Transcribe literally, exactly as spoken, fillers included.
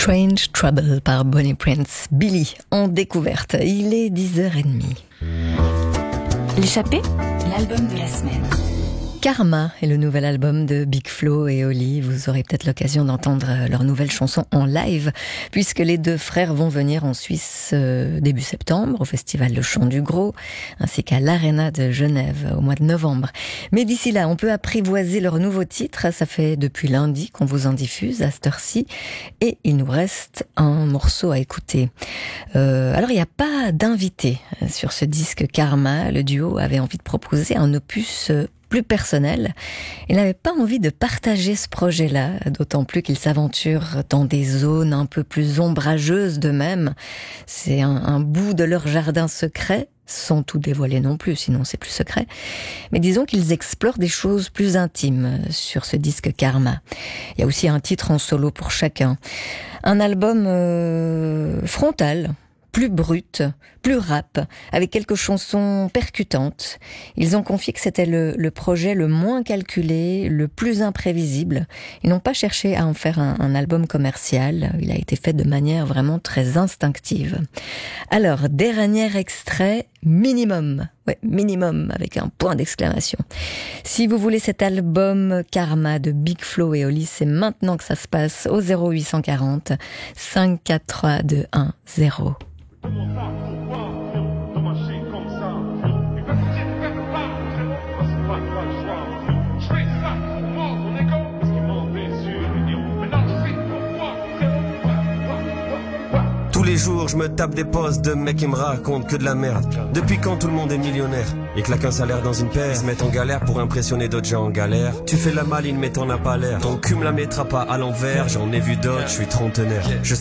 Strange Trouble par Bonnie Prince. Billy en découverte. Il est dix heures trente. L'échappée, l'album de la semaine. Karma est le nouvel album de Big Flo et Oli. Vous aurez peut-être l'occasion d'entendre leur nouvelle chanson en live, puisque les deux frères vont venir en Suisse euh, début septembre, au festival Le Chant du Gros, ainsi qu'à l'Arena de Genève au mois de novembre. Mais d'ici là, on peut apprivoiser leur nouveau titre. Ça fait depuis lundi qu'on vous en diffuse à cette heure-ci, et il nous reste un morceau à écouter. Euh, alors, il n'y a pas d'invité sur ce disque Karma. Le duo avait envie de proposer un opus euh, plus personnel. Il n'avait pas envie de partager ce projet-là, d'autant plus qu'il s'aventure dans des zones un peu plus ombrageuses d'eux-mêmes. C'est un, un bout de leur jardin secret, sans tout dévoiler non plus, sinon c'est plus secret. Mais disons qu'ils explorent des choses plus intimes sur ce disque Karma. Il y a aussi un titre en solo pour chacun. Un album euh, frontal, plus brute, plus rap, avec quelques chansons percutantes. Ils ont confié que c'était le, le projet le moins calculé, le plus imprévisible. Ils n'ont pas cherché à en faire un, un album commercial. Il a été fait de manière vraiment très instinctive. Alors, dernier extrait, minimum. Ouais, minimum, avec un point d'exclamation. Si vous voulez cet album Karma de Big Flo et Oli, c'est maintenant que ça se passe au zéro huit cent quarante, cinq quatre trois deux un zéro. Comment ça, pourquoi, comment je suis comme ça? Il va sortir de quelque part, c'est pas pas le choix. Je fais ça pour moi, mon égo, parce qu'ils m'ont déçu, ils diront, mais non, je sais pourquoi. Tous les jours, je me tape des postes de mecs qui me racontent que de la merde. Depuis quand tout le monde est millionnaire et claque un salaire dans une paire, ils se mettent en galère pour impressionner d'autres gens en galère. Tu fais la maline mais t'en as pas l'air. Ton cul me la mettra pas à l'envers, j'en ai vu d'autres, je suis trentenaire. Je